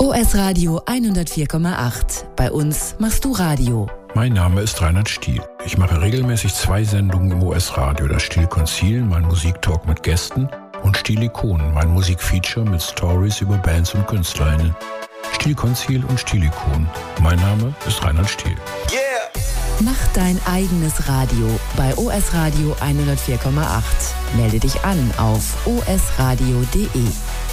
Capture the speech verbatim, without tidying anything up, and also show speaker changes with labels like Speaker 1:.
Speaker 1: O S Radio hundertvier Komma acht. Bei uns machst du Radio.
Speaker 2: Mein Name ist Reinhard Stiel. Ich mache regelmäßig zwei Sendungen im O S Radio. Das Stilkonzil, mein Musiktalk mit Gästen, und Stilikon, mein Musikfeature mit Stories über Bands und KünstlerInnen. Stilkonzil und Stilikon. Mein Name ist Reinhard Stiel.
Speaker 1: Yeah! Mach dein eigenes Radio bei O S Radio hundertvier Komma acht. Melde dich an auf o s radio punkt d e.